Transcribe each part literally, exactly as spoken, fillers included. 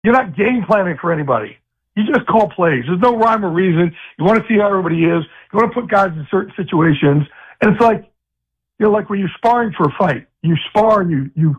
you're not game planning for anybody. You just call plays. There's no rhyme or reason. You want to see how everybody is. You want to put guys in certain situations. And it's like, you know, like when you're sparring for a fight, you spar and you, you,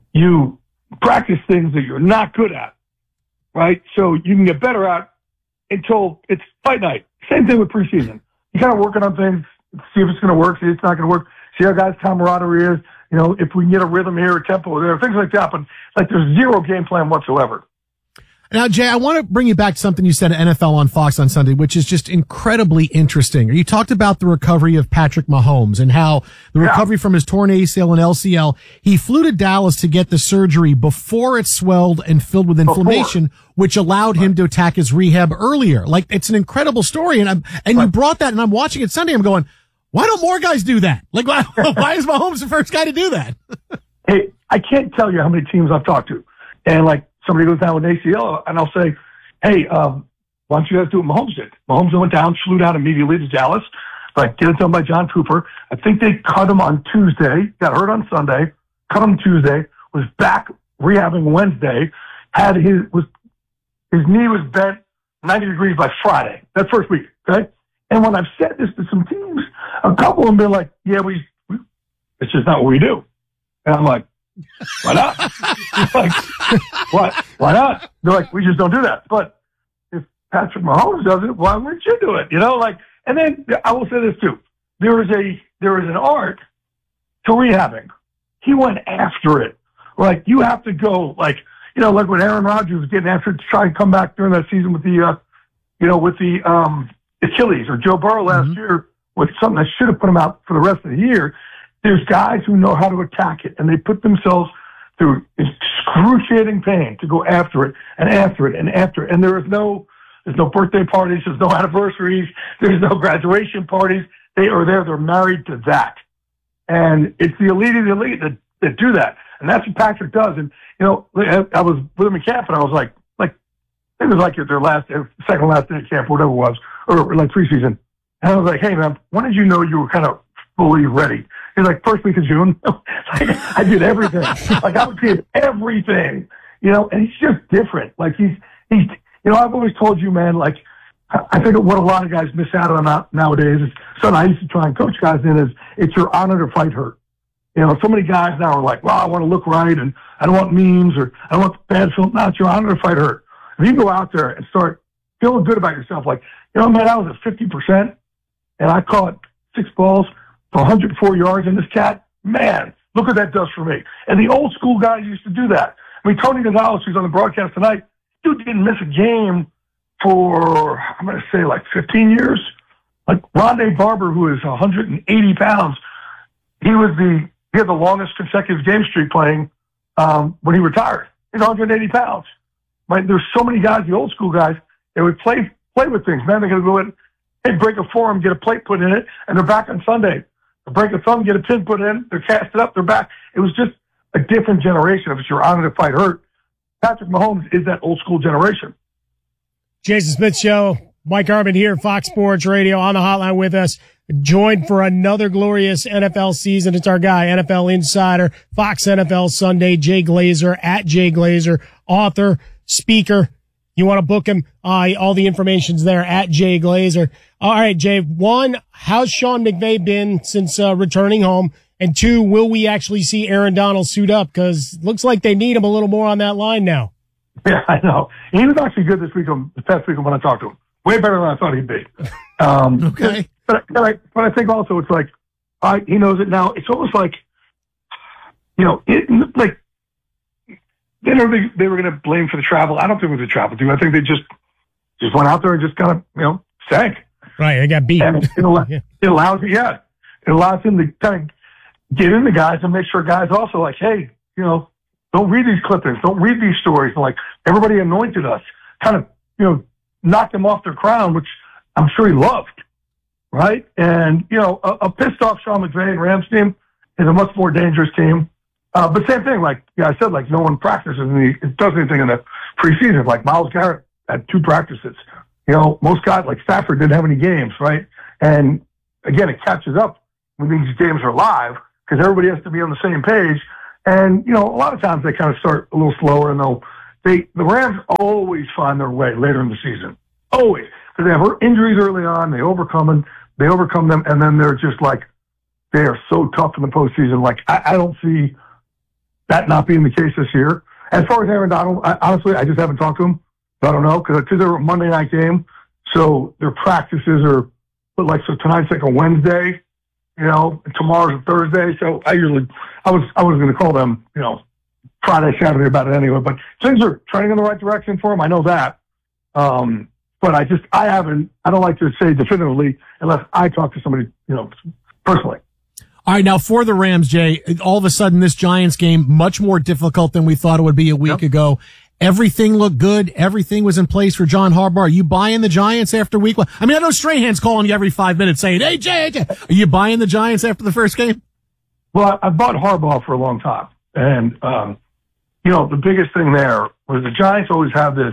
you practice things that you're not good at, right? So you can get better at until it's fight night. Same thing with preseason. You kind of working on things, see if it's going to work, see if it's not going to work, see how guys' camaraderie is, you know, if we can get a rhythm here, a tempo there, things like that. But like there's zero game plan whatsoever. Now, Jay, I want to bring you back to something you said at N F L on Fox on Sunday, which is just incredibly interesting. You talked about the recovery of Patrick Mahomes and how the Yeah. recovery from his torn A C L and L C L, he flew to Dallas to get the surgery before it swelled and filled with inflammation, Before. which allowed him to attack his rehab earlier. Like, it's an incredible story. And I'm, and you Right. brought that, and I'm watching it Sunday. I'm going, why don't more guys do that? Like, why, why is Mahomes the first guy to do that? Hey, I can't tell you how many teams I've talked to. And like somebody goes down with an A C L and I'll say, hey, um, why don't you guys do what Mahomes did? Mahomes went down, flew down immediately to Dallas. Like, get it done by John Cooper. I think they cut him on Tuesday, got hurt on Sunday, cut him Tuesday, was back rehabbing Wednesday, had his, was, his knee was bent ninety degrees by Friday, that first week, okay? And when I've said this to some teams, a couple of them been like, yeah, we, we it's just not what we do. And I'm like, why not? like, what? Why not? They're like, we just don't do that. But if Patrick Mahomes does it, why wouldn't you do it? You know, like, and then I will say this too. There is a, there is an art to rehabbing. He went after it. Like, you have to go, like, you know, like when Aaron Rodgers was getting after it to try and come back during that season with the, uh, you know, with the, um, Achilles, or Joe Burrow last mm-hmm. year with something that should have put him out for the rest of the year. There's guys who know how to attack it, and they put themselves through excruciating pain to go after it and after it and after it. And there is no, there's no birthday parties, there's no anniversaries, there's no graduation parties. They are there, they're married to that. And it's the elite of the elite that, that do that. And that's what Patrick does. And, you know, I was with him in camp, and I was like, like, it was like their last, second last day of camp, whatever it was, or like preseason. And I was like, hey, man, when did you know you were kind of fully ready? He's like, first week of June. like, I did everything. like, I would did everything, you know, and he's just different. Like, he's, he's, you know, I've always told you, man, like, I think what a lot of guys miss out on nowadays is something I used to try and coach guys in is it's your honor to fight hurt. You know, so many guys now are like, well, I want to look right and I don't want memes or I don't want bad film. No, it's your honor to fight hurt. If you go out there and start feeling good about yourself, like, you know, man, I was at fifty percent and I caught six balls for one hundred four yards in this cat. Man, look what that does for me. And the old school guys used to do that. I mean, Tony Gonzalez, who's on the broadcast tonight, dude didn't miss a game for, I'm going to say like fifteen years. Like Rondé Barber, who is one hundred eighty pounds, he was the, he had the longest consecutive game streak playing um, when he retired. He's one hundred eighty pounds. Right? There's so many guys, the old school guys, they would play play with things. Man, they're going to go in, hey, break a forearm, get a plate put in it, and they're back on Sunday. They break a thumb, get a pin put in, they're casted up, they're back. It was just a different generation. If it's your honor to fight hurt, Patrick Mahomes is that old school generation. Jason Smith Show, Mike Harmon here, Fox Sports Radio on the hotline with us. Joined for another glorious N F L season. It's our guy, N F L Insider, Fox N F L Sunday, Jay Glazer, at Jay Glazer, author, speaker. You want to book him? Uh, all the information's there at Jay Glazer. All right, Jay. One, how's Sean McVay been since uh, returning home? And two, will we actually see Aaron Donald suit up? Because looks like they need him a little more on that line now. Yeah, I know. He was actually good this week, this past week when I talked to him. Way better than I thought he'd be. Um, okay. But, but, I, but I think also it's like, I, he knows it now. It's almost like, you know, it, like, they know they, they were going to blame for the travel. I don't think it was a travel team. I think they just, just went out there and just kind of, you know, sank. Right. They got beat. And it, allow, yeah. it allows, yeah, it allows him to kind of get in the guys and make sure guys also like, hey, you know, don't read these clippings. Don't read these stories. And like, everybody anointed us. Kind of, you know, knocked them off their crown, which I'm sure he loved. Right? And, you know, a, a pissed off Sean McVay and Rams team is a much more dangerous team. Uh, but same thing, like yeah, I said, like no one practices and he does anything in the preseason. Like Myles Garrett had two practices. You know, most guys like Stafford didn't have any games, right? And again, it catches up when these games are live because everybody has to be on the same page. And, you know, a lot of times they kind of start a little slower and they'll, they the Rams always find their way later in the season. Always. Because they have injuries early on, they overcome them, they overcome them, and then they're just like, they are so tough in the postseason. Like, I, I don't see that not being the case this year. As far as Aaron Donald, I, honestly, I just haven't talked to him. I don't know, because they're a Monday night game, so their practices are, but like, so tonight's like a Wednesday, you know, and tomorrow's a Thursday, so I usually, I was, I was going to call them, you know, Friday, Saturday about it anyway, but things are trending in the right direction for him. I know that. Um, but I just, I haven't, I don't like to say definitively unless I talk to somebody, you know, personally. All right, now for the Rams, Jay, all of a sudden this Giants game, much more difficult than we thought it would be a week Yep. ago. Everything looked good. Everything was in place for John Harbaugh. Are you buying the Giants after week one? I mean, I know Strahan's calling you every five minutes saying, hey, Jay, Jay. Are you buying the Giants after the first game? Well, I've bought Harbaugh for a long time. And, um, you know, the biggest thing there was the Giants always have this,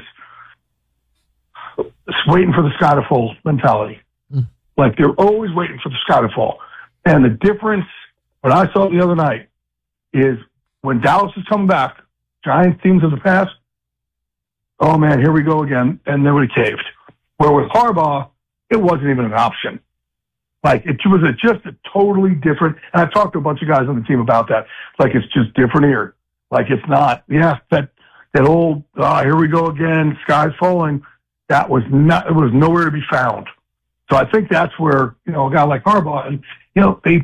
this waiting for the sky to fall mentality. Mm. Like, they're always waiting for the sky to fall. And the difference, what I saw the other night, is when Dallas is coming back, Giants teams of the past, oh man, here we go again, and they would have caved. Where with Harbaugh, it wasn't even an option. Like, it was a, just a totally different, and I've talked to a bunch of guys on the team about that. Like, it's just different here. Like, it's not, yeah, that, that old, ah, here we go again, sky's falling. That was not, it was nowhere to be found. So I think that's where, you know, a guy like Harbaugh, and, you know, they,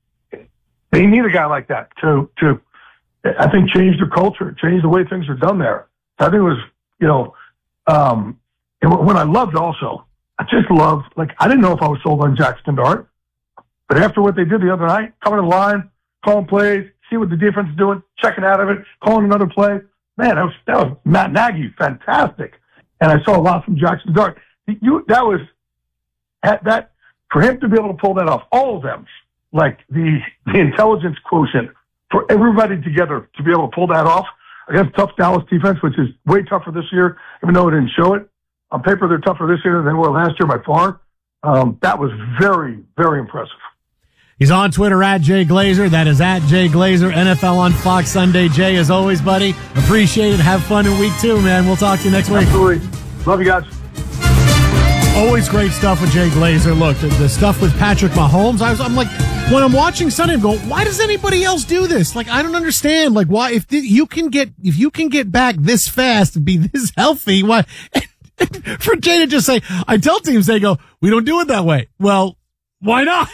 they need a guy like that to, to, I think, change their culture, change the way things are done there. So I think it was, you know, um, and what I loved also, I just loved, like, I didn't know if I was sold on Jackson Dart, but after what they did the other night, coming to the line, calling plays, see what the defense is doing, checking out of it, calling another play, man, that was, that was Matt Nagy, fantastic. And I saw a lot from Jackson Dart. You, that was, that, for him to be able to pull that off, all of them, like the, the intelligence quotient for everybody together to be able to pull that off against tough Dallas defense, which is way tougher this year, even though it didn't show it. On paper, they're tougher this year than they were last year by far. Um, that was very, very impressive. He's on Twitter at Jay Glazer. That is at Jay Glazer. N F L on Fox Sunday. Jay, as always, buddy, appreciate it. Have fun in week two, man. We'll talk to you next week. Absolutely. Love you guys. Always great stuff with Jay Glazer. Look, the, the stuff with Patrick Mahomes, I was, I'm like, when I'm watching Sunday, I'm going, why does anybody else do this? Like, I don't understand. Like, why, if th- you can get, if you can get back this fast and be this healthy, why, for Jay to just say, I tell teams, they go, we don't do it that way. Well, why not?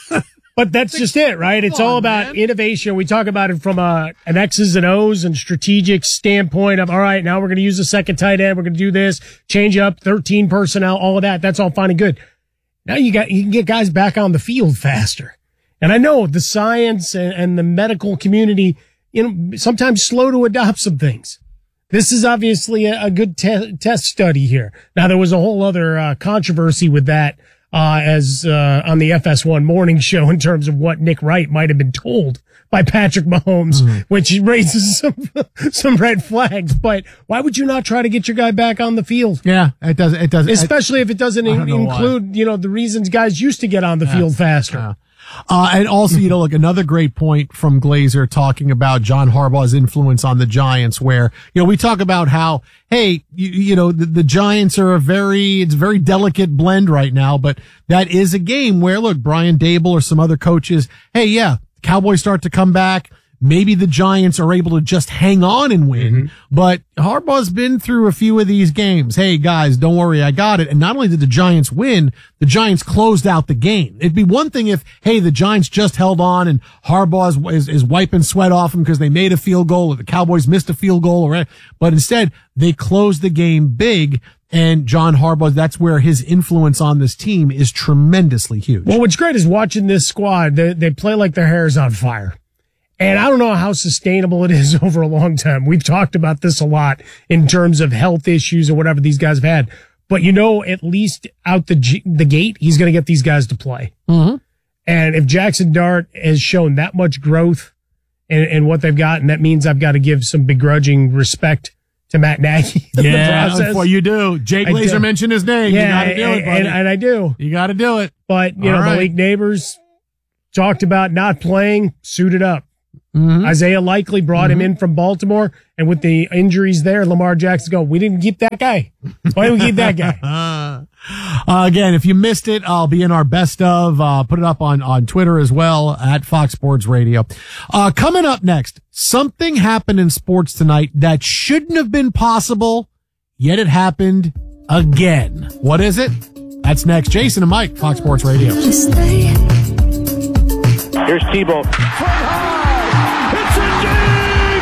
But that's just it, right? It's all about man. innovation. We talk about it from a, an X's and O's and strategic standpoint of, all right, now we're going to use the second tight end. We're going to do this, change up thirteen personnel, all of that. That's all fine and good. Now you got, you can get guys back on the field faster. And I know the science and, and the medical community, you know, sometimes slow to adopt some things. This is obviously a, a good te- test study here. Now there was a whole other uh, controversy with that. Uh, as, uh, on the F S one morning show in terms of what Nick Wright might have been told by Patrick Mahomes, mm-hmm. which raises some, some red flags. But why would you not try to get your guy back on the field? Yeah, it does. It does. Especially I, if it doesn't in, include, why. you know, the reasons guys used to get on the yeah. field faster. Yeah. Uh, and also, you know, look, another great point from Glazer talking about John Harbaugh's influence on the Giants, where, you know, we talk about how, hey, you, you know, the, the Giants are a very, it's a very delicate blend right now, but that is a game where, look, Brian Dable or some other coaches, hey, yeah, Cowboys start to come back. Maybe the Giants are able to just hang on and win, mm-hmm. but Harbaugh's been through a few of these games. Hey guys, don't worry, I got it. And not only did the Giants win, the Giants closed out the game. It'd be one thing if, hey, the Giants just held on and Harbaugh is, is, is wiping sweat off them because they made a field goal or the Cowboys missed a field goal, or, but instead they closed the game big. And John Harbaugh, that's where his influence on this team is tremendously huge. Well, what's great is watching this squad. They, they play like their hair is on fire. And I don't know how sustainable it is over a long time. We've talked about this a lot in terms of health issues or whatever these guys have had. But you know, at least out the G- the gate, he's going to get these guys to play. Mm-hmm. And if Jackson Dart has shown that much growth in, in what they've got, and that means I've got to give some begrudging respect to Matt Nagy. In yeah, the process. Well, you do. Jay Glazer mentioned his name. Yeah, you got to do and, it, buddy. And, and I do. You got to do it. But, you All know, right. Malik Neighbors talked about not playing, suited up. Mm-hmm. Isaiah Likely brought mm-hmm. him in from Baltimore, and with the injuries there, Lamar Jackson go, we didn't keep that guy. Why did we keep that guy? uh, again, if you missed it, I'll be in our best of, uh, put it up on, on Twitter as well at Fox Sports Radio. Uh, coming up next, something happened in sports tonight that shouldn't have been possible, yet it happened again. What is it? That's next. Jason and Mike, Fox Sports Radio. Here's Tebow. It's in deep.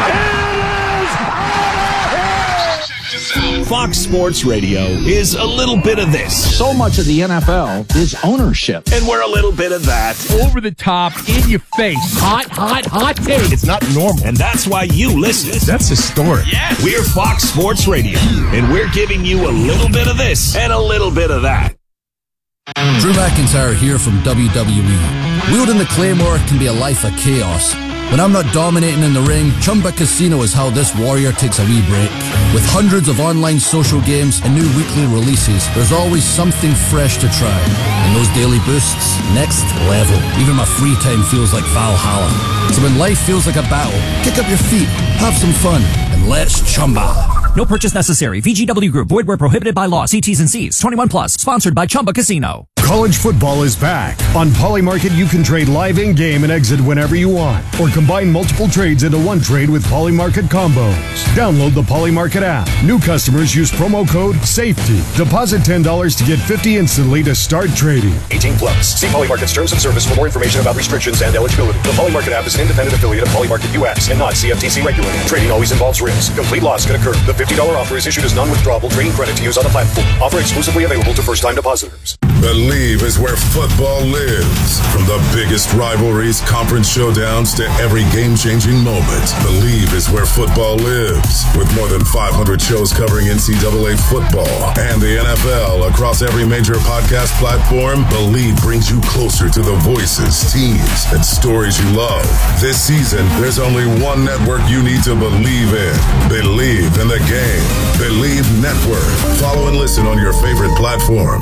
It is out of here. Fox Sports Radio is a little bit of this. So much of the N F L is ownership. And we're a little bit of that. Over the top, in your face. Hot, hot, hot take. It's not normal. And that's why you listen. That's historic. Yes. We're Fox Sports Radio. And we're giving you a little bit of this and a little bit of that. Drew McIntyre here from W W E. Wielding the Claymore can be a life of chaos. When I'm not dominating in the ring, Chumba Casino is how this warrior takes a wee break. With hundreds of online social games and new weekly releases, there's always something fresh to try. And those daily boosts, next level. Even my free time feels like Valhalla. So when life feels like a battle, kick up your feet, have some fun, and let's Chumba. No purchase necessary. V G W Group. Void where prohibited by law. See T's and C's. twenty-one plus. Sponsored by Chumba Casino. College football is back. On Polymarket, you can trade live in-game and exit whenever you want, or combine multiple trades into one trade with Polymarket combos. Download the Polymarket app. New customers use promo code SAFETY. Deposit ten dollars to get fifty dollars instantly to start trading. eighteen plus. See Polymarket's terms of service for more information about restrictions and eligibility. The Polymarket app is an independent affiliate of Polymarket U S and not C F T C regulated. Trading always involves risk. Complete loss can occur. The fifty dollars offer is issued as non-withdrawable trading credit to use on the platform. Offer exclusively available to first-time depositors. Believe is where football lives. From the biggest rivalries, conference showdowns, to every game-changing moment, Believe is where football lives. With more than five hundred shows covering N C double A football and the N F L across every major podcast platform, Believe brings you closer to the voices, teams, and stories you love. This season, there's only one network you need to believe in. Believe in the game. Believe Network. Follow and listen on your favorite platform.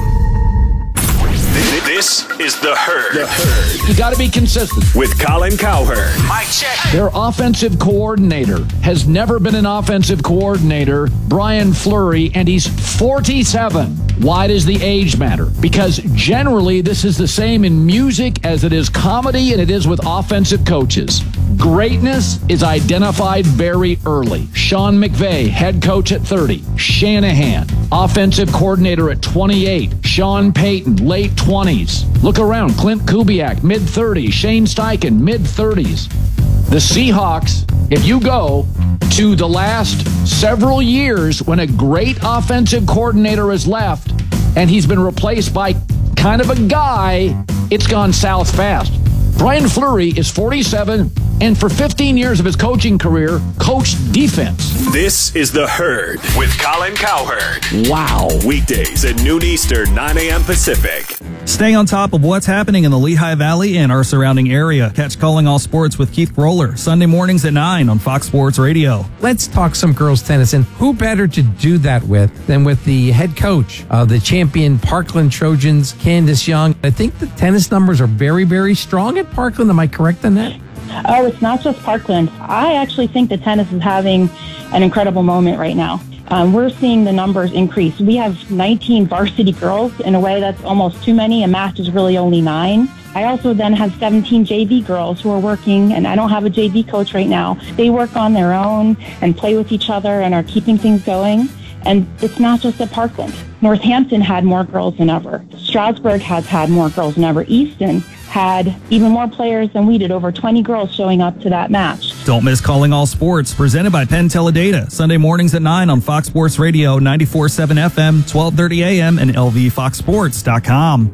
This is The Herd. The Herd. You got to be consistent. With Colin Cowherd. Mike check. Their offensive coordinator has never been an offensive coordinator, Brian Fleury, and he's forty-seven. Why does the age matter? Because generally this is the same in music as it is comedy and it is with offensive coaches. Greatness is identified very early. Sean McVay, head coach at thirty. Shanahan, offensive coordinator at twenty-eight. Sean Payton, late twenties. Look around. Clint Kubiak, mid-thirties. Shane Steichen, mid-thirties. The Seahawks, if you go to the last several years when a great offensive coordinator has left and he's been replaced by kind of a guy, it's gone south fast. Brian Fleury is forty-seven, and for fifteen years of his coaching career, coached defense. This is The Herd with Colin Cowherd. Wow. Weekdays at noon Eastern, nine a.m. Pacific. Stay on top of what's happening in the Lehigh Valley and our surrounding area. Catch Calling All Sports with Keith Roller, Sunday mornings at nine on Fox Sports Radio. Let's talk some girls tennis, and who better to do that with than with the head coach of the champion Parkland Trojans, Candace Young. I think the tennis numbers are very, very strong at Parkland. Am I correct on that? Oh, it's not just Parkland. I actually think that tennis is having an incredible moment right now. Um, we're seeing the numbers increase. We have nineteen varsity girls in a way that's almost too many. A match is really only nine. I also then have seventeen J V girls who are working, and I don't have a J V coach right now. They work on their own and play with each other and are keeping things going. And it's not just at Parkland. Northampton had more girls than ever. Strasburg has had more girls than ever. Easton had even more players than we did, over twenty girls showing up to that match. Don't miss Calling All Sports, presented by Penn Teledata, Sunday mornings at nine on Fox Sports Radio, ninety-four point seven F M, twelve thirty A M, and L V fox sports dot com.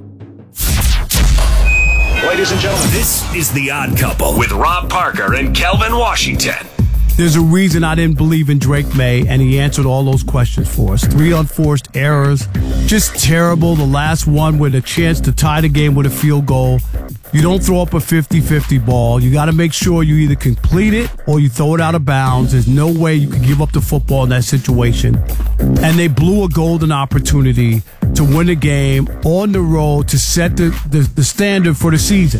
Ladies and gentlemen, this is The Odd Couple with Rob Parker and Kelvin Washington. There's a reason I didn't believe in Drake May, and he answered all those questions for us. Three unforced errors, just terrible. The last one with a chance to tie the game with a field goal. You don't throw up a fifty-fifty ball. You got to make sure you either complete it or you throw it out of bounds. There's no way you can give up the football in that situation. And they blew a golden opportunity to win a game on the road to set the, the, the standard for the season.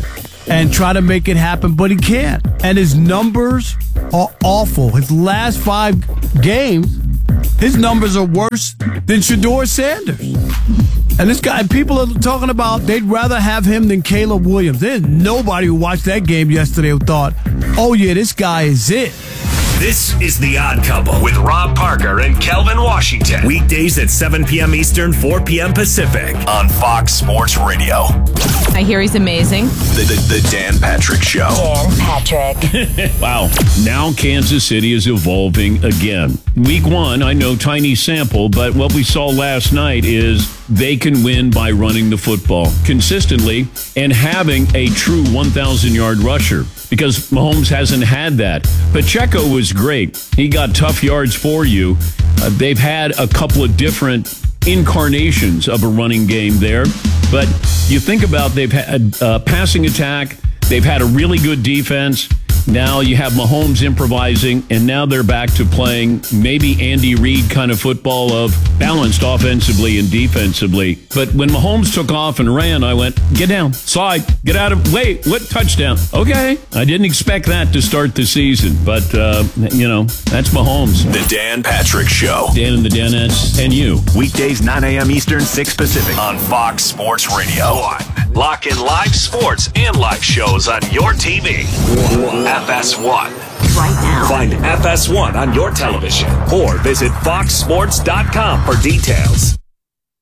and try to make it happen, but he can't. And his numbers are awful. His last five games, his numbers are worse than Shedeur Sanders. And this guy, people are talking about they'd rather have him than Caleb Williams. There's nobody who watched that game yesterday who thought, oh yeah, this guy is it. This is The Odd Couple with Rob Parker and Kelvin Washington. Weekdays at seven p.m. Eastern, four p.m. Pacific on Fox Sports Radio. I hear he's amazing. The, the, the Dan Patrick Show. Dan Patrick. Wow. Now Kansas City is evolving again. Week one, I know tiny sample, but what we saw last night is they can win by running the football consistently and having a true one thousand yard rusher, because Mahomes hasn't had that. Pacheco was great. He got tough yards for you. Uh, they've had a couple of different incarnations of a running game there. But you think about they've had a passing attack. They've had a really good defense. Now you have Mahomes improvising, and now they're back to playing maybe Andy Reid kind of football of balanced offensively and defensively. But when Mahomes took off and ran, I went, get down, slide, get out of, wait, what touchdown? Okay. I didn't expect that to start the season, but, uh, you know, that's Mahomes. The Dan Patrick Show. Dan and the Danettes and you. Weekdays, nine a.m. Eastern, six Pacific on Fox Sports Radio. One. Lock in live sports and live shows on your T V. F S one. Right now. Find F S one on your television or visit fox sports dot com for details.